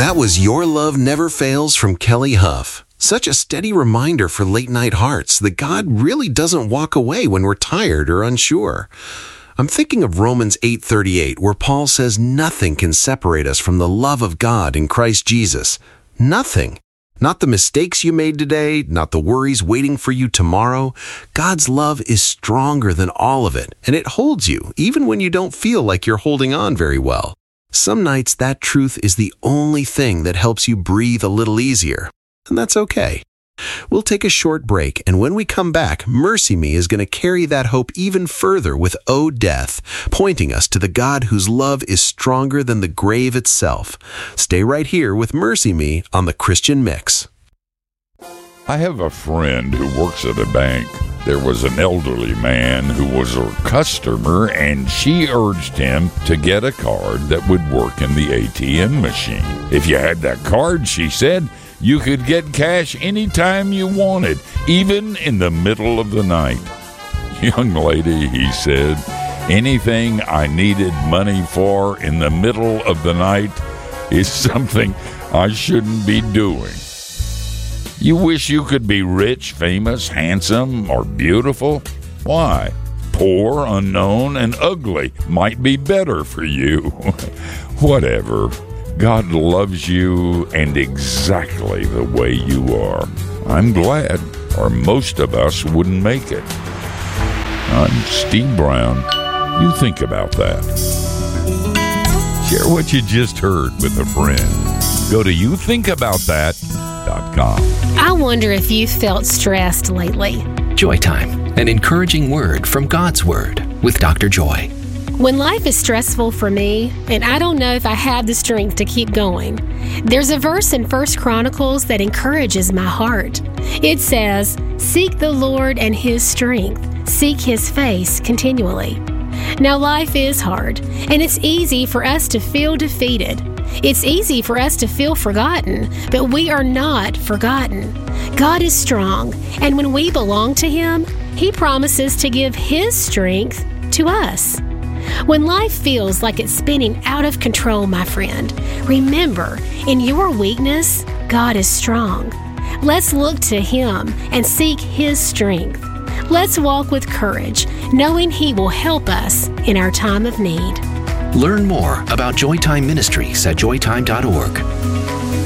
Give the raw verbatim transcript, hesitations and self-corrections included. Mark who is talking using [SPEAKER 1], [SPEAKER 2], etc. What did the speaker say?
[SPEAKER 1] That was Your Love Never Fails from Kelly Huff. Such a steady reminder for late-night hearts that God really doesn't walk away when we're tired or unsure. I'm thinking of Romans eight thirty-eight, where Paul says nothing can separate us from the love of God in Christ Jesus. Nothing. Not the mistakes you made today, not the worries waiting for you tomorrow. God's love is stronger than all of it, and it holds you, even when you don't feel like you're holding on very well. Some nights that truth is the only thing that helps you breathe a little easier, and that's okay. We'll take a short break, and when we come back, Mercy Me is going to carry that hope even further with O Death, pointing us to the God whose love is stronger than the grave itself. Stay right here with Mercy Me on the Christian Mix.
[SPEAKER 2] I have a friend who works at a bank. There was an elderly man who was her customer, and she urged him to get a card that would work in the A T M machine. If you had that card, she said, you could get cash anytime you wanted, even in the middle of the night. Young lady, he said, anything I needed money for in the middle of the night is something I shouldn't be doing. You wish you could be rich, famous, handsome, or beautiful? Why? Poor, unknown, and ugly might be better for you. Whatever. God loves you and exactly the way you are. I'm glad, or most of us wouldn't make it. I'm Steve Brown. You think about that. Share what you just heard with a friend. Go to you think about that dot com.
[SPEAKER 3] I wonder if you felt stressed lately.
[SPEAKER 4] Joy Time, an encouraging word from God's Word with Doctor Joy.
[SPEAKER 3] When life is stressful for me, and I don't know if I have the strength to keep going, there's a verse in First Chronicles that encourages my heart. It says, "Seek the Lord and His strength. Seek His face continually." Now, life is hard, and it's easy for us to feel defeated. It's easy for us to feel forgotten, but we are not forgotten. God is strong, and when we belong to Him, He promises to give His strength to us. When life feels like it's spinning out of control, my friend, remember, in your weakness, God is strong. Let's look to Him and seek His strength. Let's walk with courage, knowing He will help us in our time of need.
[SPEAKER 4] Learn more about Joy Time Ministries at joy time dot org.